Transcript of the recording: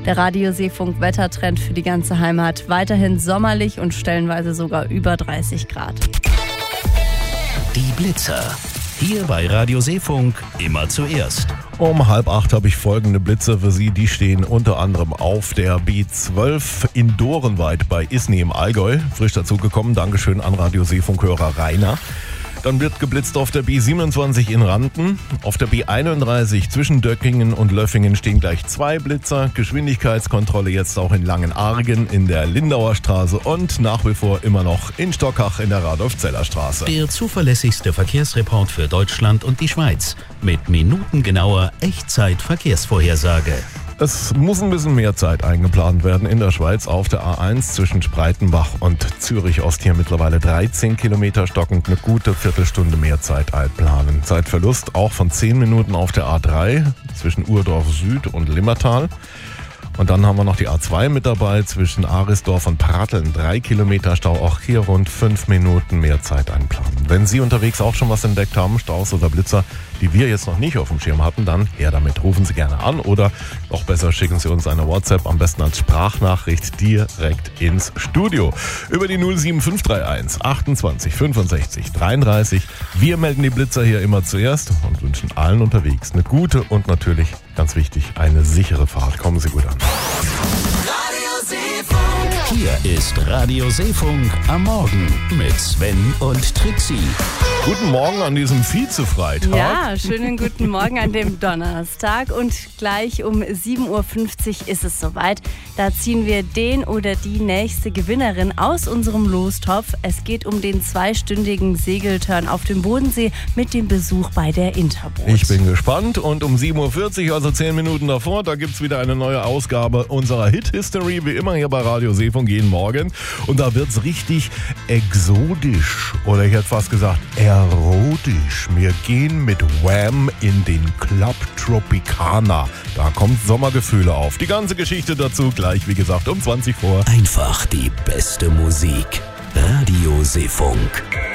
Der Radio-Seefunk-Wettertrend für die ganze Heimat. Weiterhin sommerlich und stellenweise sogar über 30 Grad. Die Blitzer. Hier bei Radio Seefunk immer zuerst. Um 7:30 habe ich folgende Blitzer für Sie. Die stehen unter anderem auf der B12 in Dorenweid bei Isny im Allgäu. Frisch dazugekommen. Dankeschön an Radio Seefunk-Hörer Rainer. Dann wird geblitzt auf der B27 in Randen. Auf der B31 zwischen Döckingen und Löffingen stehen gleich 2 Blitzer. Geschwindigkeitskontrolle jetzt auch in Langenargen in der Lindauer Straße und nach wie vor immer noch in Stockach in der Radolf-Zeller Straße. Der zuverlässigste Verkehrsreport für Deutschland und die Schweiz. Mit minutengenauer Echtzeit-Verkehrsvorhersage. Es muss ein bisschen mehr Zeit eingeplant werden in der Schweiz auf der A1 zwischen Spreitenbach und Zürich-Ost. Hier mittlerweile 13 Kilometer stockend, eine gute Viertelstunde mehr Zeit einplanen. Zeitverlust auch von 10 Minuten auf der A3 zwischen Urdorf Süd und Limmertal. Und dann haben wir noch die A2 mit dabei zwischen Arisdorf und Pratteln. 3 Kilometer Stau, auch hier rund 5 Minuten mehr Zeit einplanen. Wenn Sie unterwegs auch schon was entdeckt haben, Staus oder Blitzer, die wir jetzt noch nicht auf dem Schirm hatten, dann her damit. Rufen Sie gerne an oder noch besser schicken Sie uns eine WhatsApp, am besten als Sprachnachricht direkt ins Studio. Über die 07531 28 65 33. Wir melden die Blitzer hier immer zuerst und wünschen allen unterwegs eine gute und natürlich, ganz wichtig, eine sichere Fahrt. Kommen Sie gut an. Hier ist Radio Seefunk am Morgen mit Sven und Trixie. Guten Morgen an diesem Vize-Freitag. Ja, schönen guten Morgen an dem Donnerstag. Und gleich um 7.50 Uhr ist es soweit. Da ziehen wir den oder die nächste Gewinnerin aus unserem Lostopf. Es geht um den 2-stündigen Segelturn auf dem Bodensee mit dem Besuch bei der Interboot. Ich bin gespannt. Und um 7.40 Uhr, also 10 Minuten davor, da gibt es wieder eine neue Ausgabe unserer Hit-History, wie immer hier bei Radio Seefunk jeden Morgen. Und da wird es richtig exotisch. Oder ich hätte fast gesagt, erotisch. Wir gehen mit Wham in den Club Tropicana. Da kommt Sommergefühle auf. Die ganze Geschichte dazu gleich, wie gesagt, um 20 vor. Einfach die beste Musik. Radio Seefunk.